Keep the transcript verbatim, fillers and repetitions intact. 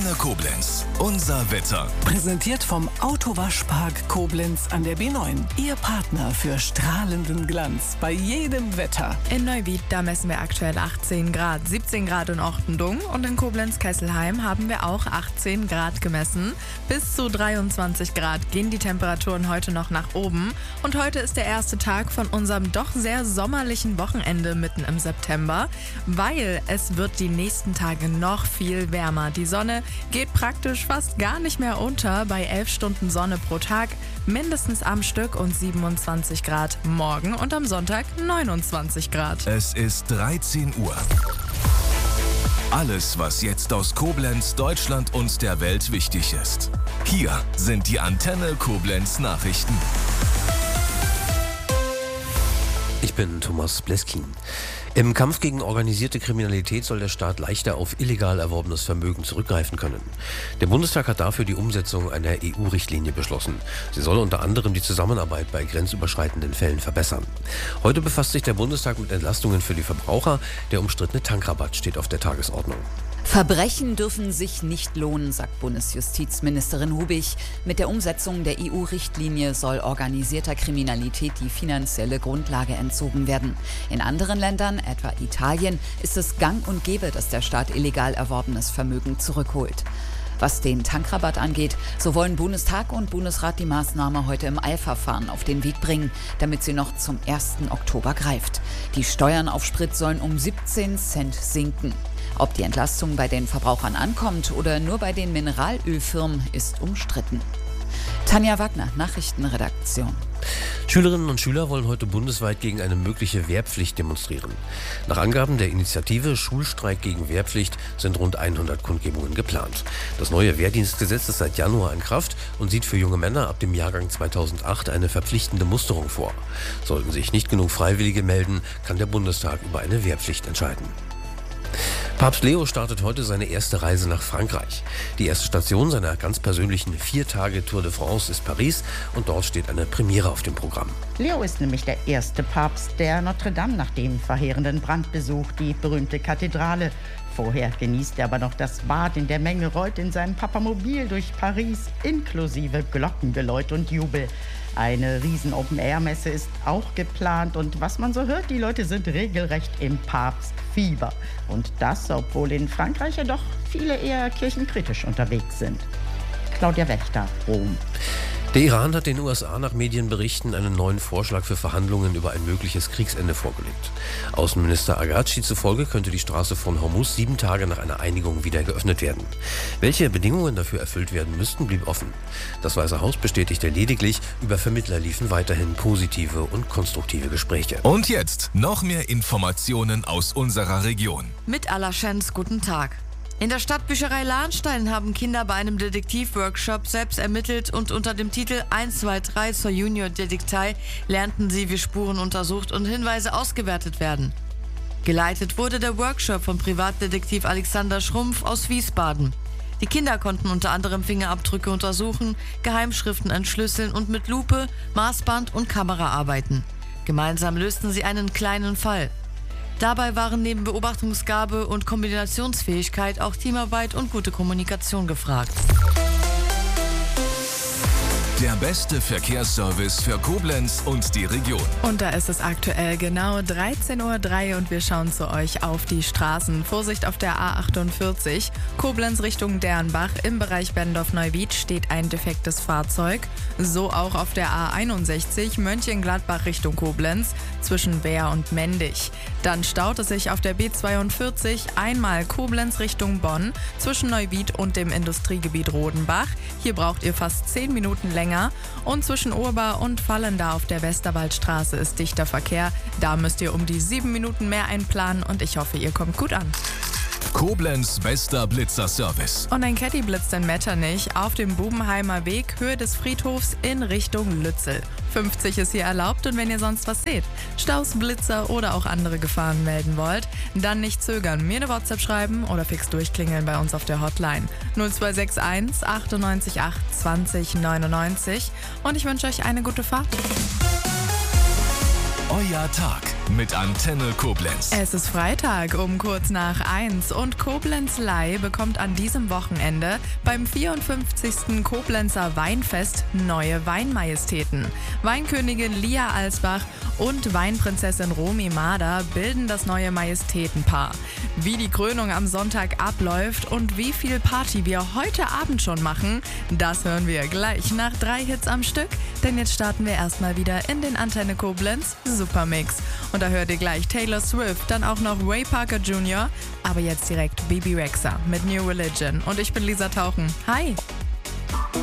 Antenne Koblenz. Unser Wetter. Präsentiert vom Autowaschpark Koblenz an der B neun. Ihr Partner für strahlenden Glanz bei jedem Wetter. In Neuwied, da messen wir aktuell achtzehn Grad, siebzehn Grad in Ortendung und in Koblenz-Kesselheim haben wir auch achtzehn Grad gemessen. Bis zu dreiundzwanzig Grad gehen die Temperaturen heute noch nach oben und heute ist der erste Tag von unserem doch sehr sommerlichen Wochenende mitten im September, weil es wird die nächsten Tage noch viel wärmer. Die Sonne geht praktisch fast gar nicht mehr unter bei elf Stunden Sonne pro Tag, mindestens am Stück und siebenundzwanzig Grad morgen und am Sonntag neunundzwanzig Grad. Es ist dreizehn Uhr. Alles, was jetzt aus Koblenz, Deutschland und der Welt wichtig ist. Hier sind die Antenne Koblenz Nachrichten. Ich bin Thomas Bleskin. Im Kampf gegen organisierte Kriminalität soll der Staat leichter auf illegal erworbenes Vermögen zurückgreifen können. Der Bundestag hat dafür die Umsetzung einer E U-Richtlinie beschlossen. Sie soll unter anderem die Zusammenarbeit bei grenzüberschreitenden Fällen verbessern. Heute befasst sich der Bundestag mit Entlastungen für die Verbraucher. Der umstrittene Tankrabatt steht auf der Tagesordnung. Verbrechen dürfen sich nicht lohnen, sagt Bundesjustizministerin Hubig. Mit der Umsetzung der E U-Richtlinie soll organisierter Kriminalität die finanzielle Grundlage entzogen werden. In anderen Ländern, etwa Italien, ist es gang und gäbe, dass der Staat illegal erworbenes Vermögen zurückholt. Was den Tankrabatt angeht, so wollen Bundestag und Bundesrat die Maßnahme heute im Eilverfahren auf den Weg bringen, damit sie noch zum ersten Oktober greift. Die Steuern auf Sprit sollen um siebzehn Cent sinken. Ob die Entlastung bei den Verbrauchern ankommt oder nur bei den Mineralölfirmen, ist umstritten. Tanja Wagner, Nachrichtenredaktion. Schülerinnen und Schüler wollen heute bundesweit gegen eine mögliche Wehrpflicht demonstrieren. Nach Angaben der Initiative Schulstreik gegen Wehrpflicht sind rund hundert Kundgebungen geplant. Das neue Wehrdienstgesetz ist seit Januar in Kraft und sieht für junge Männer ab dem Jahrgang zweitausendacht eine verpflichtende Musterung vor. Sollten sich nicht genug Freiwillige melden, kann der Bundestag über eine Wehrpflicht entscheiden. Papst Leo startet heute seine erste Reise nach Frankreich. Die erste Station seiner ganz persönlichen vier Tage Tour de France ist Paris und dort steht eine Premiere auf dem Programm. Leo ist nämlich der erste Papst, der Notre Dame nach dem verheerenden Brand besucht, die berühmte Kathedrale. Vorher genießt er aber noch das Bad in der Menge, rollt in seinem Papamobil durch Paris, inklusive Glockengeläut und Jubel. Eine riesen Open-Air-Messe ist auch geplant und was man so hört, die Leute sind regelrecht im Papstfieber. Und das, obwohl in Frankreich ja doch viele eher kirchenkritisch unterwegs sind. Claudia Wächter, Rom. Der Iran hat den U S A nach Medienberichten einen neuen Vorschlag für Verhandlungen über ein mögliches Kriegsende vorgelegt. Außenminister Agaci zufolge könnte die Straße von Hormuz sieben Tage nach einer Einigung wieder geöffnet werden. Welche Bedingungen dafür erfüllt werden müssten, blieb offen. Das Weiße Haus bestätigte lediglich, über Vermittler liefen weiterhin positive und konstruktive Gespräche. Und jetzt noch mehr Informationen aus unserer Region. Mit aller Chance, guten Tag. In der Stadtbücherei Lahnstein haben Kinder bei einem Detektivworkshop selbst ermittelt und unter dem Titel eins zwei drei zur Junior-Detektei lernten sie, wie Spuren untersucht und Hinweise ausgewertet werden. Geleitet wurde der Workshop von Privatdetektiv Alexander Schrumpf aus Wiesbaden. Die Kinder konnten unter anderem Fingerabdrücke untersuchen, Geheimschriften entschlüsseln und mit Lupe, Maßband und Kamera arbeiten. Gemeinsam lösten sie einen kleinen Fall. Dabei waren neben Beobachtungsgabe und Kombinationsfähigkeit auch Teamarbeit und gute Kommunikation gefragt. Der beste Verkehrsservice für Koblenz und die Region. Und da ist es aktuell genau dreizehn Uhr drei und wir schauen zu euch auf die Straßen. Vorsicht auf der A achtundvierzig, Koblenz Richtung Dernbach. Im Bereich Bendorf-Neuwied steht ein defektes Fahrzeug. So auch auf der A einundsechzig, Mönchengladbach Richtung Koblenz, zwischen Wehr und Mendig. Dann staut es sich auf der B zweiundvierzig, einmal Koblenz Richtung Bonn, zwischen Neuwied und dem Industriegebiet Rodenbach. Hier braucht ihr fast zehn Minuten länger. Und zwischen Urbar und Vallenda auf der Westerwaldstraße ist dichter Verkehr. Da müsst ihr um die sieben Minuten mehr einplanen und ich hoffe, ihr kommt gut an. Koblenz bester Blitzerservice. Und ein Caddy blitzt in Metternich auf dem Bubenheimer Weg, Höhe des Friedhofs in Richtung Lützel. fünfzig ist hier erlaubt und wenn ihr sonst was seht, Staus, Blitzer oder auch andere Gefahren melden wollt, dann nicht zögern, mir eine WhatsApp schreiben oder fix durchklingeln bei uns auf der Hotline null zwei sechs eins achtundneunzig acht zwanzig neunundneunzig und ich wünsche euch eine gute Fahrt. Euer Tag mit Antenne Koblenz. Es ist Freitag um kurz nach eins und Koblenz Ley bekommt an diesem Wochenende beim vierundfünfzigsten Koblenzer Weinfest neue Weinmajestäten. Weinkönigin Lia Alsbach und Weinprinzessin Romy Mader bilden das neue Majestätenpaar. Wie die Krönung am Sonntag abläuft und wie viel Party wir heute Abend schon machen, das hören wir gleich nach drei Hits am Stück, denn jetzt starten wir erstmal wieder in den Antenne Koblenz Supermix. Und da hört ihr gleich Taylor Swift, dann auch noch Ray Parker Junior, aber jetzt direkt Bebe Rexha mit New Religion. Und ich bin Lisa Tauchen. Hi!